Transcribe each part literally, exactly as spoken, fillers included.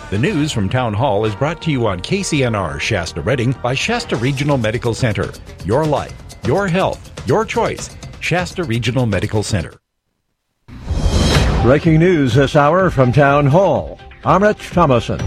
The news from Town Hall is brought to you on K C N R Shasta Redding by Shasta Regional Medical Center. Your life, your health, your choice. Shasta Regional Medical Center. Breaking news this hour from Town Hall. I'm Rich Thomason.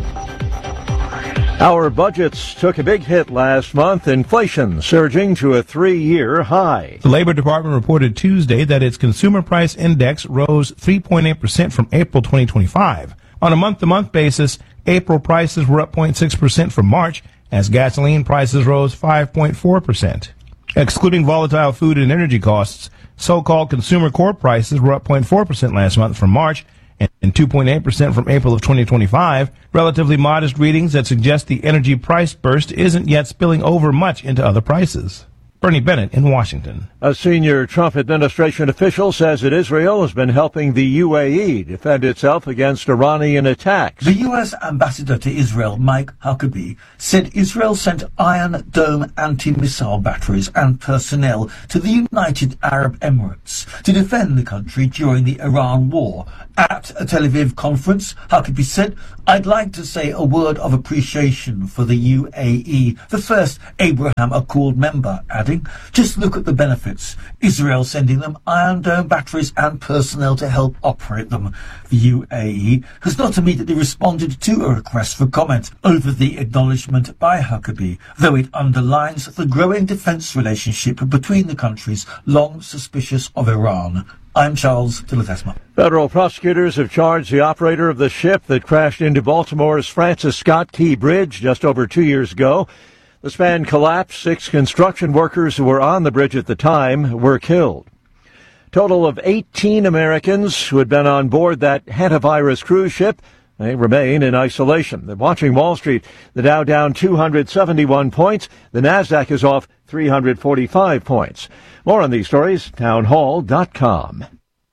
Our budgets took a big hit last month, inflation surging to a three-year high. The Labor Department reported Tuesday that its consumer price index rose three point eight percent from April twenty twenty-five. On a month-to-month basis, April prices were up zero point six percent from March, as gasoline prices rose five point four percent. Excluding volatile food and energy costs, so-called consumer core prices were up zero point four percent last month from March and two point eight percent from April of twenty twenty-five, relatively modest readings that suggest the energy price burst isn't yet spilling over much into other prices. Bernie Bennett in Washington. A senior Trump administration official says that Israel has been helping the U A E defend itself against Iranian attacks. The U S ambassador to Israel, Mike Huckabee, said Israel sent Iron Dome anti-missile batteries and personnel to the United Arab Emirates to defend the country during the Iran war. At a Tel Aviv conference, Huckabee said, "I'd like to say a word of appreciation for the U A E, the first Abraham Accord member," adding, "Just look at the benefits. Israel sending them Iron Dome batteries and personnel to help operate them." The U A E has not immediately responded to a request for comment over the acknowledgement by Huckabee, though it underlines the growing defence relationship between the countries long suspicious of Iran. I'm Charles Tilithesma. Federal prosecutors have charged the operator of the ship that crashed into Baltimore's Francis Scott Key Bridge just over two years ago. The span collapsed. Six construction workers who were on the bridge at the time were killed. Total of eighteen Americans who had been on board that hantavirus cruise ship, they remain in isolation. They're watching Wall Street. The Dow down two hundred seventy-one points. The Nasdaq is off three hundred forty-five points. More on these stories, townhall dot com.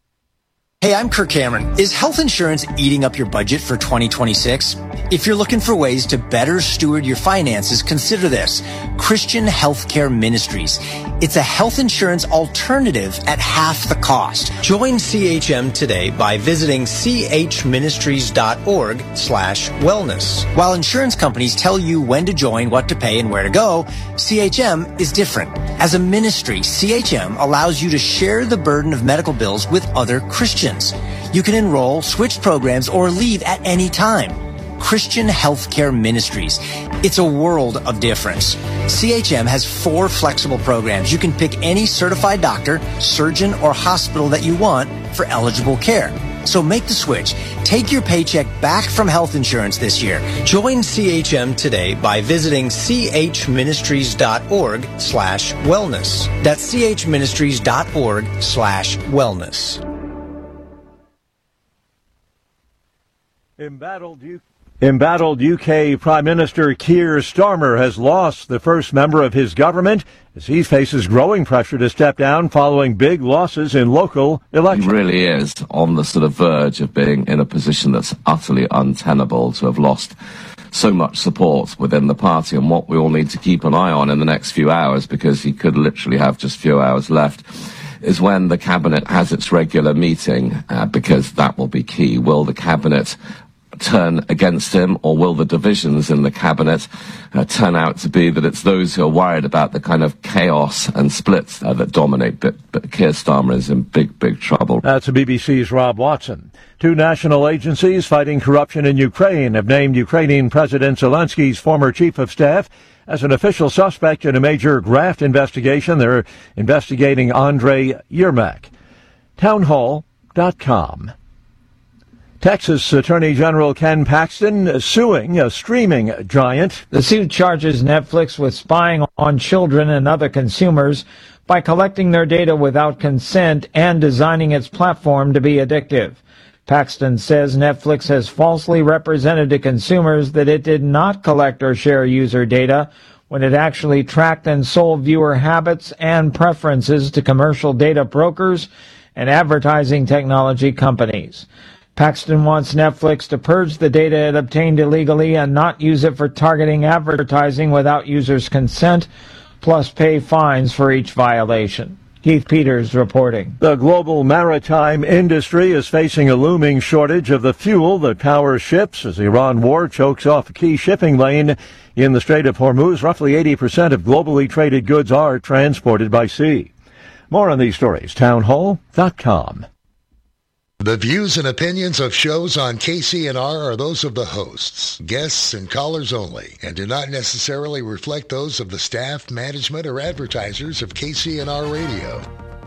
Hey, I'm Kirk Cameron. Is health insurance eating up your budget for twenty twenty-six? If you're looking for ways to better steward your finances, consider this. Christian Healthcare Ministries. It's a health insurance alternative at half the cost. Join C H M today by visiting chministries.org slash wellness. While insurance companies tell you when to join, what to pay, and where to go, C H M is different. As a ministry, C H M allows you to share the burden of medical bills with other Christians. You can enroll, switch programs, or leave at any time. Christian Healthcare Ministries. It's a world of difference. C H M has four flexible programs. You can pick any certified doctor, surgeon, or hospital that you want for eligible care. So make the switch. Take your paycheck back from health insurance this year. Join C H M today by visiting chministries.org slash wellness. That's chministries.org slash wellness. Embattled U- Embattled U K Prime Minister Keir Starmer has lost the first member of his government as he faces growing pressure to step down following big losses in local elections. He really is on the sort of verge of being in a position that's utterly untenable, to have lost so much support within the party, and what we all need to keep an eye on in the next few hours, because he could literally have just a few hours left, is when the Cabinet has its regular meeting, uh, because that will be key. Will the Cabinet turn against him, or will the divisions in the Cabinet uh, turn out to be that it's those who are worried about the kind of chaos and splits uh, that dominate? But, but Keir Starmer is in big, big trouble. That's B B C's Rob Watson. Two national agencies fighting corruption in Ukraine have named Ukrainian President Zelensky's former chief of staff as an official suspect in a major graft investigation. They're investigating Andrei Yermak. townhall dot com. Texas Attorney General Ken Paxton suing a streaming giant. The suit charges Netflix with spying on children and other consumers by collecting their data without consent and designing its platform to be addictive. Paxton says Netflix has falsely represented to consumers that it did not collect or share user data when it actually tracked and sold viewer habits and preferences to commercial data brokers and advertising technology companies. Paxton wants Netflix to purge the data it obtained illegally and not use it for targeting advertising without users' consent, plus pay fines for each violation. Keith Peters reporting. The global maritime industry is facing a looming shortage of the fuel that powers ships as the Iran war chokes off a key shipping lane in the Strait of Hormuz. Roughly eighty percent of globally traded goods are transported by sea. More on these stories, town hall dot com. The views and opinions of shows on K C N R are those of the hosts, guests, and callers only, and do not necessarily reflect those of the staff, management, or advertisers of K C N R Radio.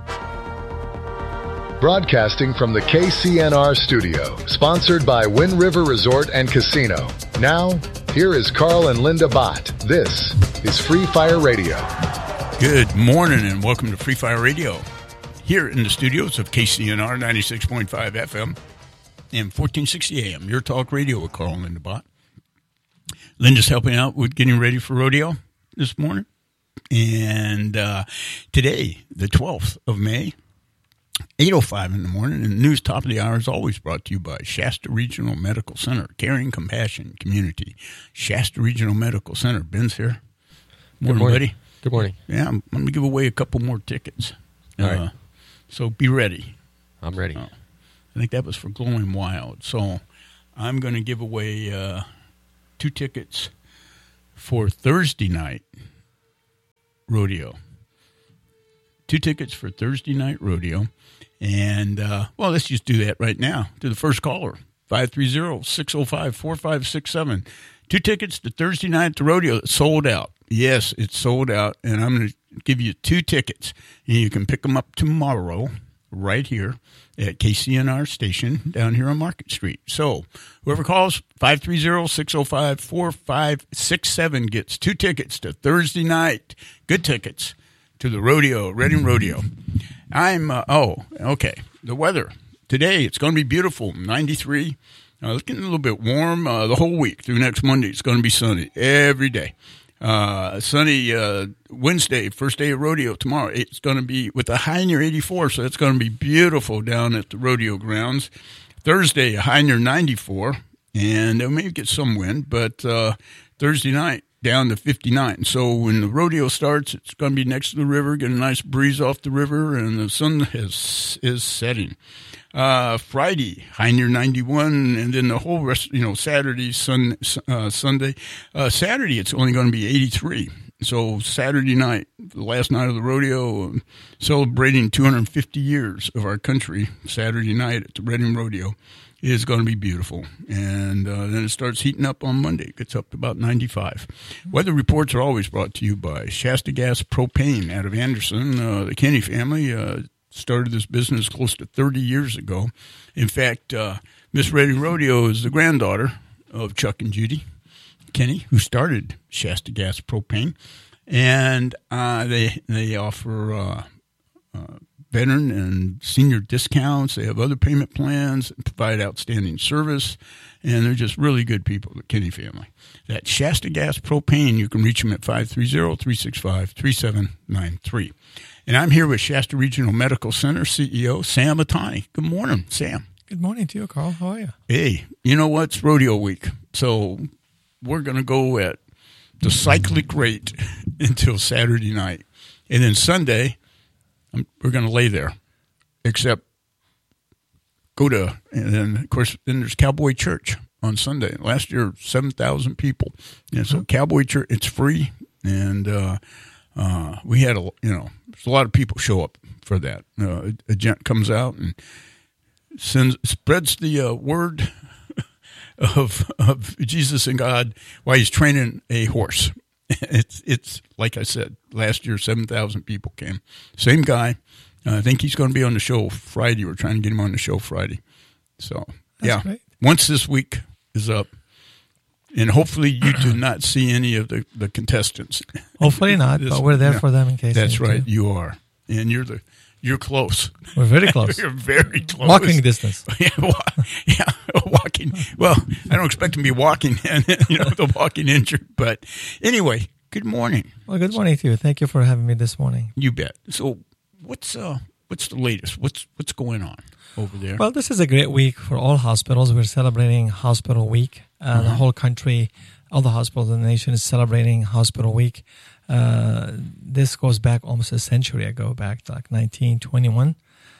Broadcasting from the K C N R studio, sponsored by Wind River Resort and Casino. Now, here is Carl and Linda Bott. This is Free Fire Radio. Good morning and welcome to Free Fire Radio. Here in the studios of K C N R ninety-six point five F M and fourteen sixty A M, your talk radio with Carl and Linda Bott. Linda's helping out with getting ready for rodeo this morning. And uh, today, the twelfth of May, eight oh five in the morning, and the news top of the hour is always brought to you by Shasta Regional Medical Center, Caring Compassion Community. Shasta Regional Medical Center. Ben's here. Morning, Good morning, buddy. Good morning. Yeah, I'm, I'm going to give away a couple more tickets. All uh, right. So be ready. I'm ready. Uh, I think that was for Glowing Wild. So I'm going to give away uh, two tickets for Thursday night rodeo. Two tickets for Thursday night rodeo. And, uh, well, let's just do that right now to the first caller, five three zero, six oh five, four five six seven. Two tickets to Thursday night at the rodeo. It's sold out. Yes, it's sold out, and I'm going to give you two tickets, and you can pick them up tomorrow right here at K C N R station down here on Market Street. So whoever calls five three zero, six oh five, four five six seven gets two tickets to Thursday night. Good tickets to the rodeo, Reading Rodeo. I'm, uh, oh, okay, the weather. Today, it's going to be beautiful, ninety-three. Uh, it's getting a little bit warm uh, the whole week through next Monday. It's going to be sunny every day. Uh, sunny uh, Wednesday, first day of rodeo tomorrow. It's going to be with a high near eighty-four, so it's going to be beautiful down at the rodeo grounds. Thursday, a high near ninety-four, and they'll maybe get some wind, but uh, Thursday night down to fifty-nine. So when the rodeo starts, it's going to be next to the river, get a nice breeze off the river, and the sun has, is setting. Uh, Friday, high near ninety-one, and then the whole rest, you know, Saturday, sun, uh, Sunday. Uh, Saturday, it's only going to be eighty-three. So Saturday night, the last night of the rodeo, um, celebrating two hundred fifty years of our country, Saturday night at the Reading Rodeo, is going to be beautiful. And uh, then it starts heating up on Monday. It gets up to about ninety-five. Weather reports are always brought to you by Shasta Gas Propane out of Anderson. Uh, the Kenny family uh, started this business close to thirty years ago. In fact, uh, Miss Reading Rodeo is the granddaughter of Chuck and Judy Kenny, who started Shasta Gas Propane. And uh, they, they offer uh, uh, veteran and senior discounts. They have other payment plans and provide outstanding service. And they're just really good people, the Kenny family. That Shasta Gas Propane, you can reach them at five three zero, three six five, three seven nine three. And I'm here with Shasta Regional Medical Center C E O Sam Atani. Good morning, Sam. Good morning to you, Carl. How are you? Hey, you know what? It's rodeo week. So we're going to go at the cyclic rate until Saturday night. And then Sunday, we're going to lay there, except go to, and then, of course, then there's Cowboy Church on Sunday. Last year, seven thousand people. And so Cowboy Church, it's free. And uh, uh, we had, a you know, there's a lot of people show up for that. Uh, a, a gent comes out and sends, spreads the uh, word of of Jesus and God while he's training a horse. It's, it's like I said, last year, seven thousand people came. Same guy. Uh, I think he's going to be on the show Friday. We're trying to get him on the show Friday. So, That's yeah. great. Once this week is up, and hopefully you do not see any of the, the contestants. Hopefully not, This- but we're there yeah. for them in case. That's they need right. to. You are. And you're the you're close. We're very close. You're very close. Walking distance. Yeah, wa- yeah, walking. Well, I don't expect him to be walking, and you know, the walking injured. But anyway, good morning. Well, good morning to you. Thank you for having me this morning. You bet. So, what's uh, what's the latest? What's what's going on over there? Well, this is a great week for all hospitals. We're celebrating Hospital Week. Uh, Uh-huh. The whole country, all the hospitals in the nation is celebrating Hospital Week. Uh, this goes back almost a century ago, back to like nineteen twenty-one,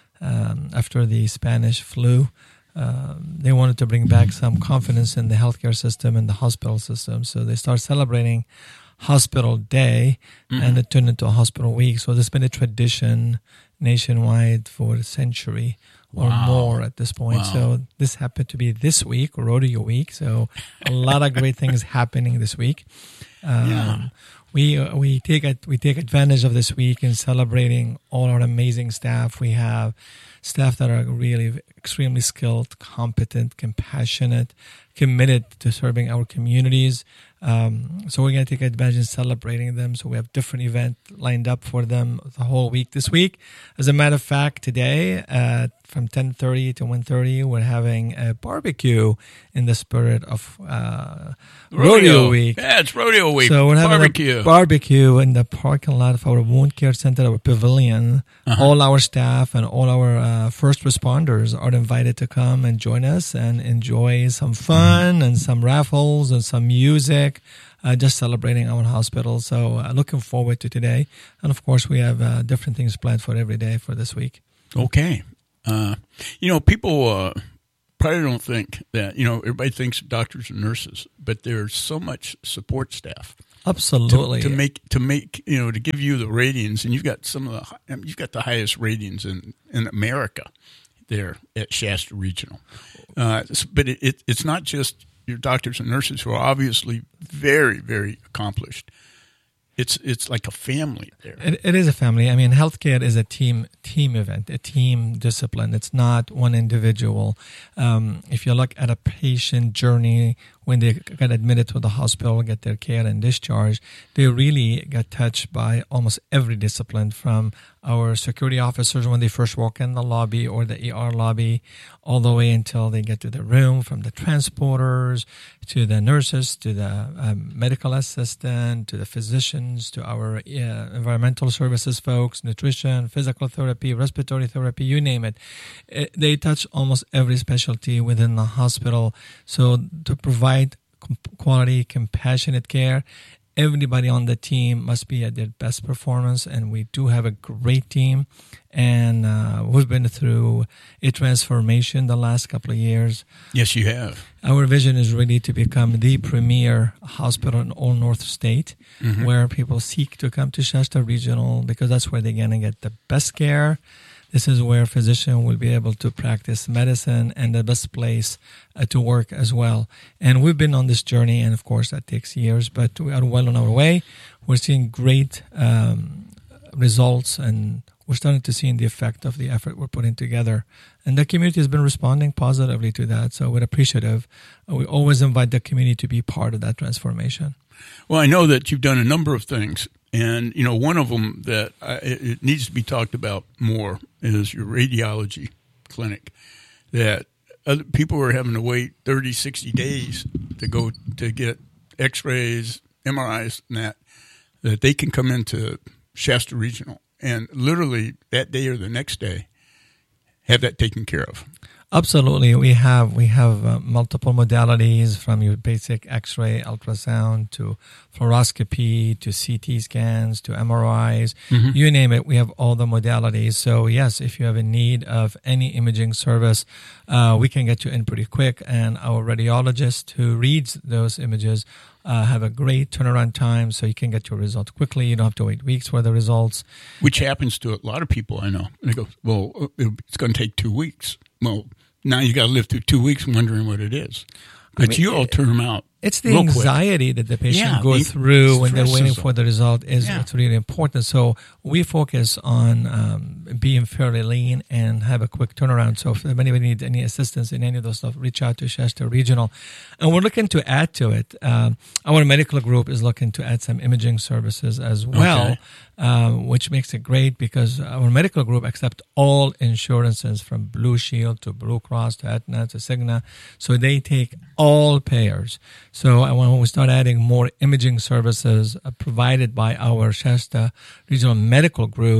um, after the Spanish flu. Uh, they wanted to bring back some confidence in the healthcare system and the hospital system. So they started celebrating Hospital Day, mm-hmm. and it turned into a Hospital Week. So there's been a tradition nationwide for a century or wow. more at this point. Wow. So this happened to be this week, Rodeo Week. So a lot of great things happening this week. Um, yeah. We uh, we take it we take advantage of this week in celebrating all our amazing staff. We have staff that are really extremely skilled, competent, compassionate, committed to serving our communities. Um, so we're going to take advantage in celebrating them. So we have different events lined up for them the whole week this week. As a matter of fact, today uh, from ten thirty to one thirty, we're having a barbecue in the spirit of uh, Rodeo. Rodeo Week. Yeah, it's Rodeo Week. So we're having barbecue. a barbecue in the parking lot of our wound care center, our pavilion. Uh-huh. All our staff and all our uh, first responders are invited to come and join us and enjoy some fun and some raffles and some music. Uh, just celebrating our hospital. So uh, looking forward to today. And of course, we have uh, different things planned for every day for this week. Okay. Uh, you know, people uh, probably don't think that, you know, everybody thinks doctors and nurses, but there's so much support staff. Absolutely. To, to make, to make, you know, to give you the ratings, and you've got some of the, I mean, you've got the highest ratings in, in America there at Shasta Regional. Uh, but it, it, it's not just your doctors and nurses who are obviously very, very accomplished. It's it's like a family there. It, it is a family. I mean, healthcare is a team team event, a team discipline. It's not one individual. Um, if you look at a patient journey when they get admitted to the hospital, get their care and discharge, they really get touched by almost every discipline, from our security officers when they first walk in the lobby or the E R lobby, all the way until they get to the room, from the transporters to the nurses, to the um, medical assistant, to the physicians, to our uh, environmental services folks, nutrition, physical therapy, respiratory therapy, you name it. it. They touch almost every specialty within the hospital. So to provide quality, compassionate care, everybody on the team must be at their best performance, and we do have a great team. And uh, we've been through a transformation the last couple of years. Yes, you have. Our vision is really to become the premier hospital in all North State, mm-hmm. where people seek to come to Shasta Regional because that's where they're going to get the best care. This is where physician will be able to practice medicine, and the best place uh, to work as well. And we've been on this journey, and of course that takes years, but we are well on our way. We're seeing great um, results, and we're starting to see the effect of the effort we're putting together. And the community has been responding positively to that, so we're appreciative. We always invite the community to be part of that transformation. Well, I know that you've done a number of things. And, you know, one of them that I, it needs to be talked about more is your radiology clinic, that other people are having to wait thirty, sixty days to go to get x-rays, M R Is, and that, that they can come into Shasta Regional and literally that day or the next day have that taken care of. Absolutely. We have we have uh, multiple modalities, from your basic X-ray, ultrasound, to fluoroscopy, to C T scans, to M R Is. Mm-hmm. You name it, we have all the modalities. So, yes, if you have a need of any imaging service, uh, we can get you in pretty quick. And our radiologist who reads those images uh, have a great turnaround time, so you can get your results quickly. You don't have to wait weeks for the results. Which happens to a lot of people I know. And they go, well, it's going to take two weeks. Well, now you got to live through two weeks wondering what it is. But I mean, you all turn them out. It's the anxiety quick. that the patient yeah, goes through when they're waiting for the result is yeah. what's really important. So we focus on um, being fairly lean and have a quick turnaround. So if anybody needs any assistance in any of those stuff, reach out to Shasta Regional. And we're looking to add to it. Um, our medical group is looking to add some imaging services as well, okay. um, which makes it great because our medical group accepts all insurances, from Blue Shield to Blue Cross to Aetna to Cigna. So they take all payers. So when we start adding more imaging services uh, provided by our Shasta Regional Medical Group,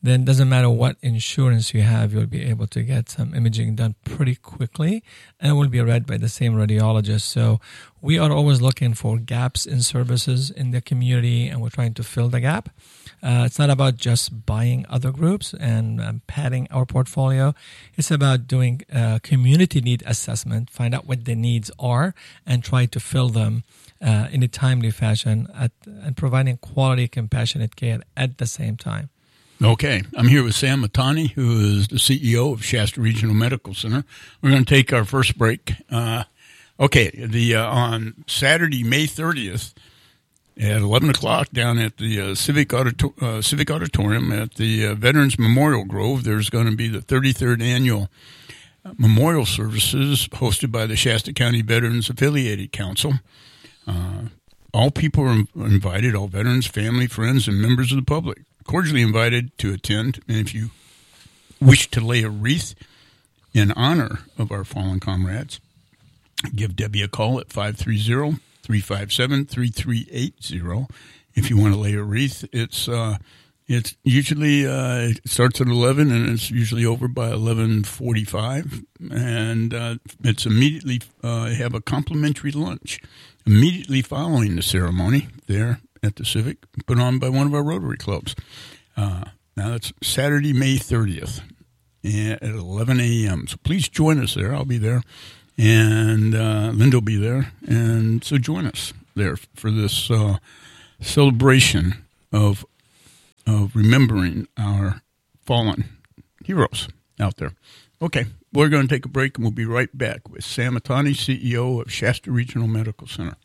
then it doesn't matter what insurance you have, you'll be able to get some imaging done pretty quickly, and it will be read by the same radiologist. So we are always looking for gaps in services in the community, and we're trying to fill the gap. Uh, it's not about just buying other groups and um, padding our portfolio. It's about doing uh, community need assessment, find out what the needs are, and try to fill them uh, in a timely fashion at, and providing quality, compassionate care at the same time. Okay. I'm here with Sam Matani, who is the C E O of Shasta Regional Medical Center. We're going to take our first break. Uh, okay. The uh, on Saturday, May thirtieth, at eleven o'clock down at the uh, Civic, Auditor- uh, Civic Auditorium at the uh, Veterans Memorial Grove, there's going to be the thirty-third Annual Memorial Services hosted by the Shasta County Veterans Affiliated Council. Uh, all people are invited, all veterans, family, friends, and members of the public, cordially invited to attend. And if you wish to lay a wreath in honor of our fallen comrades, give Debbie a call at five three zero, three five seven, three three eight zero. If you want to lay a wreath, it's uh, it's usually uh, it starts at eleven and it's usually over by eleven forty-five, and uh, it's immediately uh, have a complimentary lunch immediately following the ceremony there at the Civic, put on by one of our Rotary clubs. Uh, now that's Saturday, May thirtieth at eleven a.m. So please join us there. I'll be there. And uh, Linda will be there. And so join us there for this uh, celebration of of remembering our fallen heroes out there. Okay, we're going to take a break, and we'll be right back with Sam Matani, C E O of Shasta Regional Medical Center.